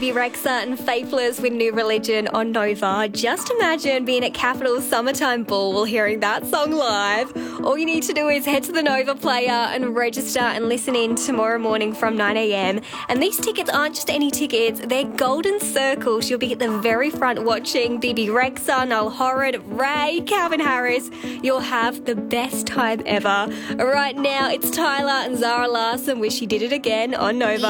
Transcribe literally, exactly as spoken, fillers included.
Bebe Rexha and Faithless with New Religion on Nova. Just imagine being at Capital's Summertime Ball while hearing that song live. All you need to do is head to the Nova player and register and listen in tomorrow morning from nine a.m. And these tickets aren't just any tickets, they're golden circles. You'll be at the very front watching Bebe Rexha, Noel Horrid, Ray, Calvin Harris. You'll have the best time ever. Right now, it's Tyler and Zara Larson, Wish He Did It Again on Nova.